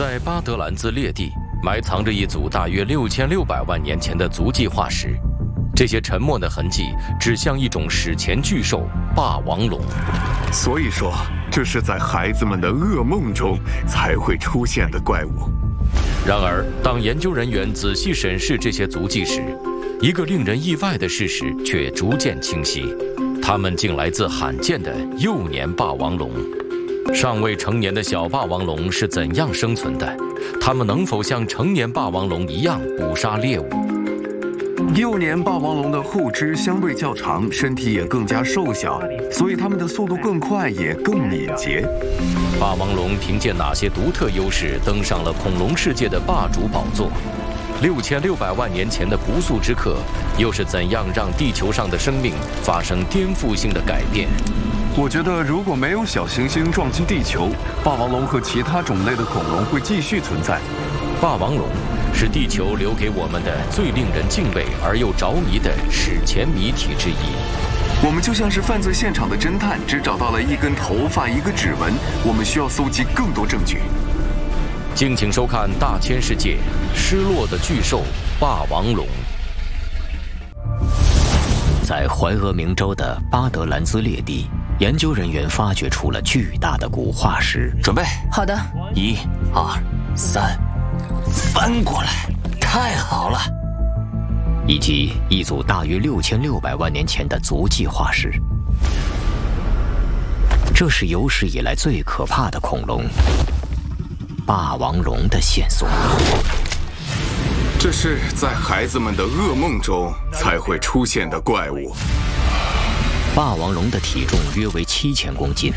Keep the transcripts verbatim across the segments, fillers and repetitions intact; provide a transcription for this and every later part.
在巴德兰兹列地埋藏着一组大约六千六百万年前的足迹化石，这些沉没的痕迹指向一种史前巨兽霸王龙。 所以说，这是在孩子们的噩梦中才会出现的怪物。 然而，当研究人员仔细审视这些足迹时，一个令人意外的事实却逐渐清晰：它们竟来自罕见的幼年霸王龙。尚未成年的小霸王龙是怎样生存的？它们能否像成年霸王龙一样捕杀猎物？ 幼年霸王龙的后肢相对较长，身体也更加瘦小，所以它们的速度更快，也更敏捷。 霸王龙凭借哪些独特优势登上了恐龙世界的霸主宝座？六千六百万年前的不速之客，又是怎样让地球上的生命发生颠覆性的改变？ 我觉得，如果没有小行星撞击地球，霸王龙和其他种类的恐龙会继续存在。 霸王龙是地球留给我们的最令人敬畏而又着迷的史前谜题之一。 我们就像是犯罪现场的侦探，只找到了一根头发、一个指纹，我们需要搜集更多证据。 敬请收看《大千世界：失落的巨兽霸王龙》。 在怀俄明州的巴德兰兹列地，研究人员发掘出了巨大的古化石。 准备好的， 一、二、三，翻过来，太好了！ 以及一组大约六千六百万年前的足迹化石。这是有史以来最可怕的恐龙——霸王龙的线索。 这是在孩子们的噩梦中才会出现的怪物。 霸王龙的体重约为七千公斤，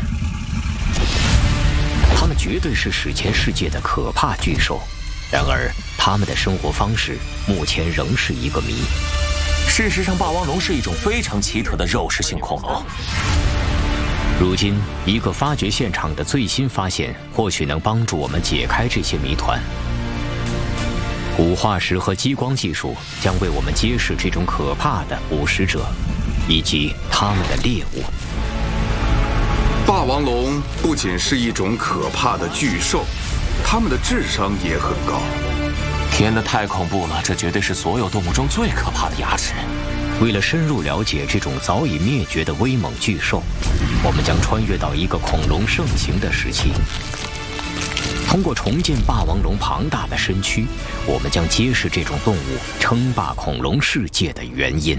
它们绝对是史前世界的可怕巨兽。然而，它们的生活方式目前仍是一个谜。 事实上，霸王龙是一种非常奇特的肉食性恐龙。 如今，一个发掘现场的最新发现，或许能帮助我们解开这些谜团。古化石和激光技术将为我们揭示这种可怕的捕食者，以及他们的猎物。 霸王龙不仅是一种可怕的巨兽，它们的智商也很高。 天哪，太恐怖了！这绝对是所有动物中最可怕的牙齿。 为了深入了解这种早已灭绝的威猛巨兽，我们将穿越到一个恐龙盛行的时期。通过重建霸王龙庞大的身躯，我们将揭示这种动物称霸恐龙世界的原因。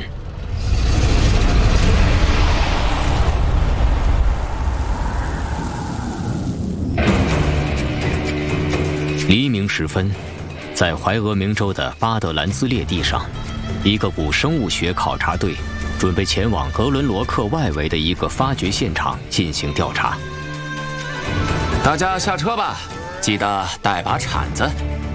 黎明时分，在怀俄明州的巴德兰兹列地上，一个古生物学考察队准备前往格伦罗克外围的一个发掘现场进行调查。 大家下车吧，记得带把铲子。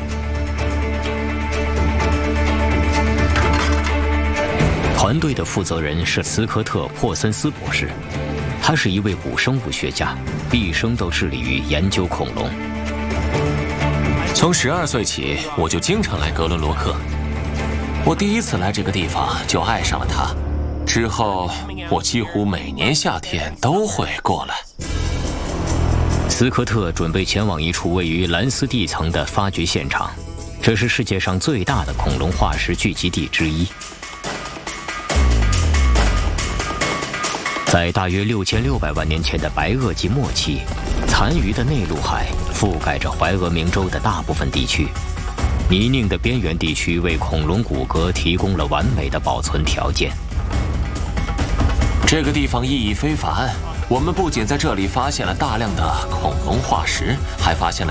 团队的负责人是斯科特·珀森斯博士，他是一位古生物学家，毕生都致力于研究恐龙。 从十二岁起，我就经常来格伦罗克。我第一次来这个地方就爱上了它，之后我几乎每年夏天都会过来。 斯科特准备前往一处位于兰斯地层的发掘现场，这是世界上最大的恐龙化石聚集地之一。在大约六千六百万年前的白垩纪末期，残余的内陆海覆盖着怀俄明州的大部分地区，泥泞的边缘地区为恐龙骨骼提供了完美的保存条件。 这个地方意义非凡，我们不仅在这里发现了大量的恐龙化石，还发现了